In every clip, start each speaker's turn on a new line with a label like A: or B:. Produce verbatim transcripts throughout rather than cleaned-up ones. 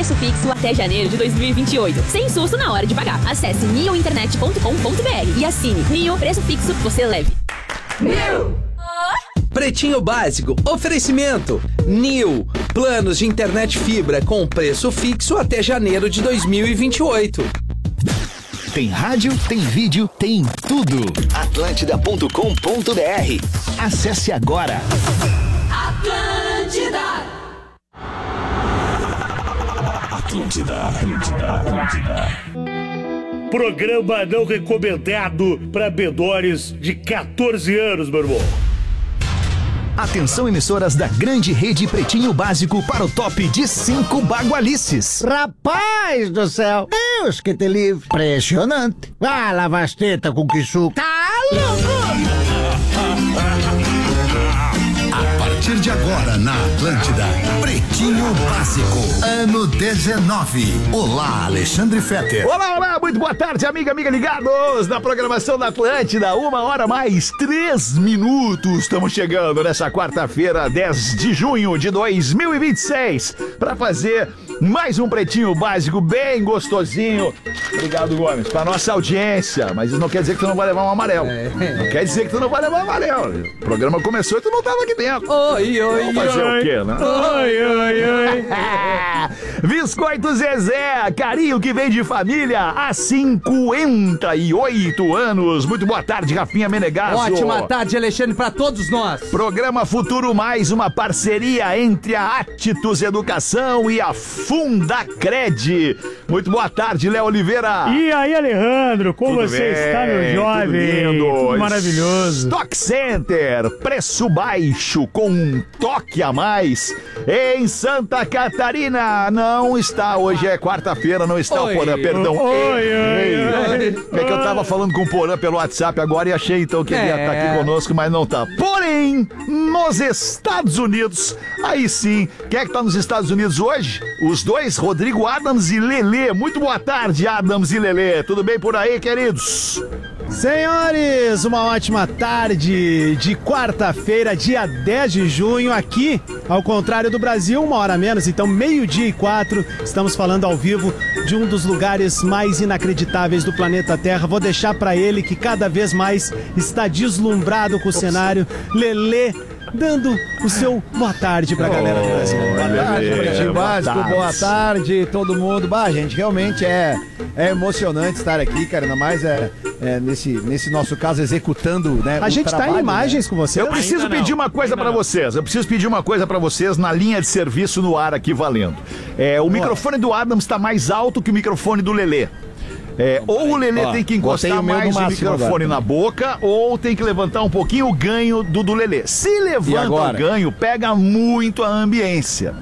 A: preço fixo até janeiro de dois mil e vinte e oito. Sem susto na hora de pagar. Acesse nio internet ponto com ponto b r e assine. Nio, preço fixo, você leve. Nio!
B: Pretinho Básico, oferecimento Nio, planos de internet fibra com preço fixo até janeiro de dois mil e vinte e oito.
C: Tem rádio, tem vídeo, tem tudo. Atlântida ponto com ponto b r. Acesse agora.
D: Atlântida.
C: Atlântida, Atlântida, Atlântida.
E: Programa não recomendado para menores de catorze anos, meu irmão.
C: Atenção, emissoras da grande rede Pretinho Básico para o top de cinco bagualices.
F: Rapaz do céu, Deus que te livre. Impressionante. Ah, lava as tetas com que suco. Tá louco?
G: A partir de agora na Atlântida, Pretinho Básico, ano dezenove. Olá, Alexandre Fetter.
C: Olá, olá, muito boa tarde, amiga, amiga ligados na programação da Atlântida. Uma hora mais três minutos. Estamos chegando nessa quarta-feira, dez de junho de dois mil e vinte e seis, para fazer mais um Pretinho Básico bem gostosinho. Obrigado, Gomes, para nossa audiência. Mas isso não quer dizer que tu não vai levar um amarelo. É. Não quer dizer que tu não vai levar um amarelo. O programa começou e tu não tava aqui dentro.
B: Oi, oi,
C: Vamos fazer
B: oi.
C: o quê, né?
E: Oi, oi, oi.
C: Biscoito Zezé, carinho que vem de família há cinquenta e oito anos. Muito boa tarde, Rafinha Menegasso.
B: Ótima tarde, Alexandre, para todos nós.
C: Programa Futuro Mais, uma parceria entre a Atitudes Educação e a Fundacred. Muito boa tarde, Léo Oliveira.
E: E aí, Alejandro, como
C: Tudo
E: você
C: bem,
E: está, meu jovem?
C: tudo lindo.
E: Tudo maravilhoso.
C: Stock Center, preço baixo com um toque a mais. Em Santa Catarina, não está, hoje é quarta-feira, não está
B: Oi.
C: o Porã, perdão.
E: Oi, oi, oi.
C: É que eu tava falando com o Porã pelo WhatsApp agora e achei então que ele ia
B: É.
C: estar aqui conosco, mas não tá. Porém, nos Estados Unidos, aí sim, quem é que tá nos Estados Unidos hoje? Os dois, Rodrigo Adams e Lelê. Muito boa tarde, Adams e Lelê. Tudo bem por aí, queridos?
H: Senhores, uma ótima tarde de quarta-feira, dia dez de junho, aqui, ao contrário do Brasil, uma hora menos, então meio-dia e quatro, estamos falando ao vivo de um dos lugares mais inacreditáveis do planeta Terra. Vou deixar pra ele que cada vez mais está deslumbrado com o cenário. Lelê, dando o seu boa tarde pra galera do Brasil.
F: Boa tarde, Pretinho
C: boa
F: Básico,
C: tarde.
F: boa tarde, todo mundo. Bah, gente, realmente é, é emocionante estar aqui, cara, ainda mais é, é nesse, nesse nosso caso, executando, né,
H: A
F: o
H: gente tá
F: trabalho,
H: em imagens
F: né?
H: com você.
C: Eu preciso pedir uma coisa pra vocês. Eu preciso pedir uma coisa pra vocês na linha de serviço no ar aqui valendo. É, o microfone do Adams tá mais alto que o microfone do Lelê. É, ou o Lelê
F: Ó,
C: tem que
F: botei
C: encostar
F: o meu no
C: mais o
F: máximo
C: microfone
F: agora.
C: na boca, ou tem que levantar um pouquinho o ganho do do Lelê. Se levanta o
F: agora?
C: ganho, pega muito a ambiência.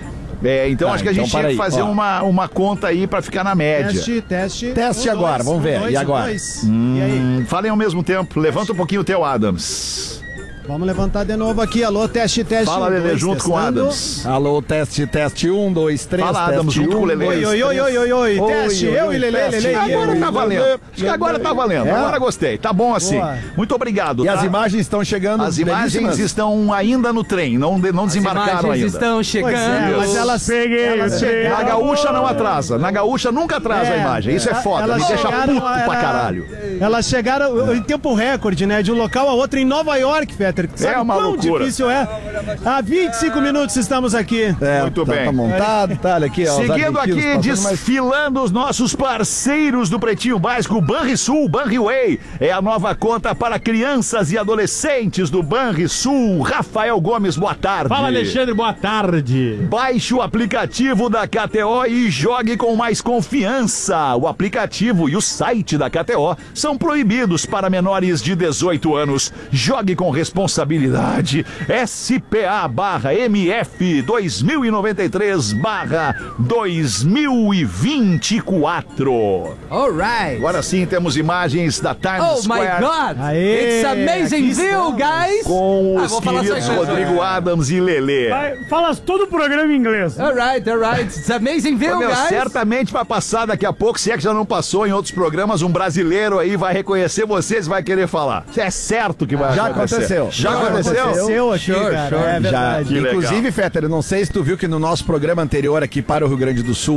C: É, então
F: Tá,
C: acho que a
F: então
C: gente tinha
F: para
C: que
F: aí,
C: fazer
F: ó.
C: uma, uma conta aí pra ficar na média.
H: Teste, teste.
F: Teste
H: Um,
F: agora,
H: dois,
F: vamos ver.
H: um, dois,
F: E
H: um,
F: agora?
H: dois. E aí?
C: Hum, falem ao mesmo tempo. Levanta um pouquinho o teu, Adams.
H: Vamos levantar de novo aqui. Alô, teste, teste.
C: Fala,
H: um,
C: Lelê,
H: dois,
C: junto com o
H: testando.
C: Adams.
F: Alô, teste, teste, um, dois, três,
C: Fala,
F: teste,
C: Adams, junto
F: um,
C: com o Lelê.
F: dois,
H: Oi, oi, oi, oi, oi,
F: Oi,
H: teste,
F: oi,
H: eu
F: oi,
H: e Lelê,
F: teste.
H: Lelê.
C: Agora
H: eu.
C: tá valendo. Acho que agora tá valendo.
F: É.
C: Agora gostei. Tá bom assim.
H: Boa.
C: Muito obrigado.
F: E
C: tá?
F: as imagens estão chegando.
C: As imagens
F: belíssimas.
C: estão ainda no trem, não, de- não desembarcaram
B: Imagens
C: ainda.
B: estão
H: Pois
B: chegando.
H: é, mas elas,
E: Peguei,
H: elas
E: eu peguei.
C: Na
H: chegaram...
C: gaúcha não atrasa. Na gaúcha nunca atrasa a
H: É,
C: imagem. Isso é foda.
H: elas
C: Me deixa
H: chegaram,
C: puto pra
H: era-
C: caralho.
H: Elas chegaram em tempo recorde, né? De um local a outro em Nova York, Fetter. Sabe
C: uma
H: quão
C: loucura.
H: difícil é? Há vinte e cinco minutos estamos aqui.
F: É,
C: Muito
F: tá,
C: bem.
F: Tá montado, tá, olha aqui, ó. os
C: Seguindo
F: argentinos
C: aqui,
F: passando, mas-
C: desfilando os nossos parceiros do Pretinho Básico, Banrisul, Banriway. É a nova conta para crianças e adolescentes do Banrisul. Rafael Gomes, boa tarde.
E: Fala, Alexandre, boa tarde.
C: Baixe o aplicativo da K T O e jogue com mais confiança. O aplicativo e o site da K T O são proibidos para menores de dezoito anos. Jogue com responsabilidade. S P A barra M F dois mil e noventa e três barra dois mil e vinte e quatro.
B: Alright.
C: Agora sim temos imagens da Times
B: Oh my
C: Square
B: God.
H: Aê,
B: It's amazing
H: aqui
B: view,
H: estamos.
B: guys.
C: com
B: Ah,
C: os
B: vou falar só
C: queridos
B: inglês.
C: Rodrigo Adams e Lelê.
E: Vai, fala todo o programa em inglês.
B: Alright, alright. It's amazing view,
C: Meu,
B: guys.
C: certamente vai passar daqui a pouco, se é que já não passou em outros programas, um brasileiro aí vai reconhecer vocês e vai querer falar. É certo que vai
F: Já
C: acontecer.
F: aconteceu.
C: Já
F: Já
C: aconteceu?
H: Aconteceu aqui,
B: Sure,
H: cara.
B: sure.
H: É
F: Já,
H: verdade.
C: Que legal.
F: inclusive, Fetter, eu não sei se tu viu que no nosso programa anterior aqui para o Rio Grande do Sul,